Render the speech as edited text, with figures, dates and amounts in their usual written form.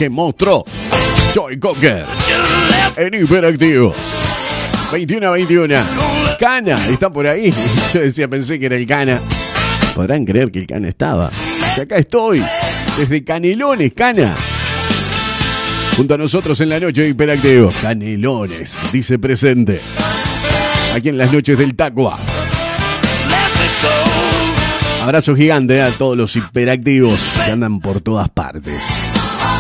que mostró Joey Cocker en Hiperactivo. 21 a 21. Cana, ¿está por ahí? Yo decía, pensé que era el Cana. Podrán creer que el Cana estaba. Y acá estoy, desde Canelones, Cana. Junto a nosotros en la noche de Hiperactivo. Canelones, dice presente. Aquí en las noches del Tacua. Abrazo gigante a todos los hiperactivos que andan por todas partes.